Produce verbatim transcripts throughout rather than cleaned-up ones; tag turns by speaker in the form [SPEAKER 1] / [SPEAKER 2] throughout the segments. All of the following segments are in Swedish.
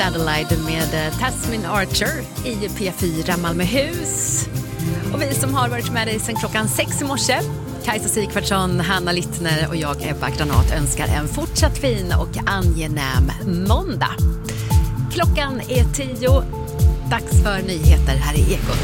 [SPEAKER 1] Adelaide med Tasmin Archer i P fyra Malmöhus. Och vi som har varit med dig sedan klockan sex i morse, Kajsa Sigvardsson, Hanna Littner och jag, Ebba Granat, önskar en fortsatt fin och angenäm måndag. Klockan är tio, dags för nyheter här i Ekot.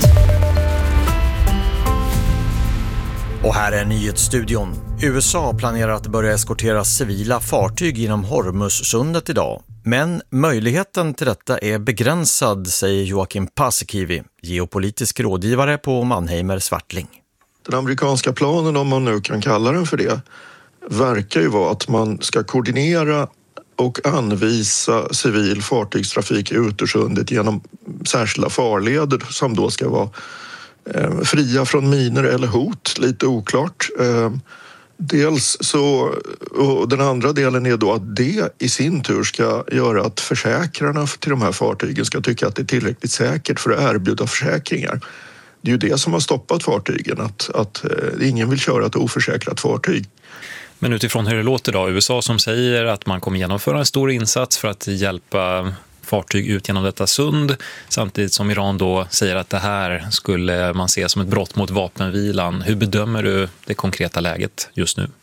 [SPEAKER 2] Och här är nyhetsstudion. U S A planerar att börja eskortera civila fartyg genom Hormuzsundet idag. Men möjligheten till detta är begränsad, säger Joakim Paasikivi, geopolitisk rådgivare på Mannheimer Swartling.
[SPEAKER 3] Den amerikanska planen, om man nu kan kalla den för det, verkar ju vara att man ska koordinera och anvisa civil fartygstrafik ut ur sundet genom särskilda farleder som då ska vara eh, fria från miner eller hot, lite oklart. Eh, dels så, och den andra delen är då att det i sin tur ska göra att försäkrarna till de här fartygen ska tycka att det är tillräckligt säkert för att erbjuda försäkringar. Det är ju det som har stoppat fartygen, att, att eh, ingen vill köra ett oförsäkrat fartyg.
[SPEAKER 4] Men utifrån hur det låter då, U S A som säger att man kommer genomföra en stor insats för att hjälpa fartyg ut genom detta sund, samtidigt som Iran då säger att det här skulle man se som ett brott mot vapenvilan. Hur bedömer du det konkreta läget just nu?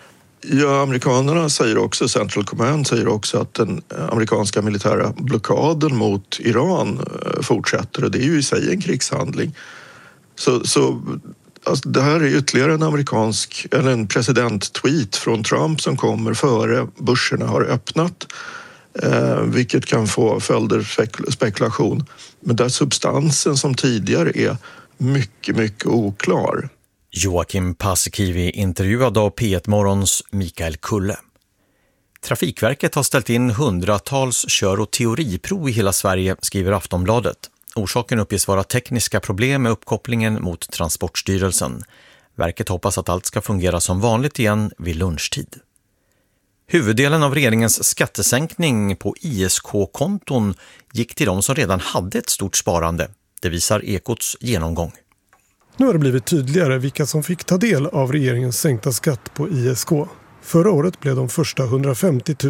[SPEAKER 3] Ja, amerikanerna säger också, Central Command säger också att den amerikanska militära blockaden mot Iran fortsätter, och det är ju i sig en krigshandling. Så, så alltså, det här är ytterligare en amerikansk, eller en president-tweet från Trump som kommer före börserna har öppnat, eh, vilket kan få följder spekul- spekulation. Men där substansen som tidigare är mycket, mycket oklar.
[SPEAKER 2] Joakim Paasikivi intervjuad av P ett Morgons Mikael Kulle. Trafikverket har ställt in hundratals kör- och teoriprov i hela Sverige, skriver Aftonbladet. Orsaken uppges vara tekniska problem med uppkopplingen mot Transportstyrelsen. Verket hoppas att allt ska fungera som vanligt igen vid lunchtid. Huvuddelen av regeringens skattesänkning på I S K-konton gick till de som redan hade ett stort sparande. Det visar Ekots genomgång.
[SPEAKER 5] Nu har det blivit tydligare vilka som fick ta del av regeringens sänkta skatt på I S K. Förra året blev de första hundrafemtio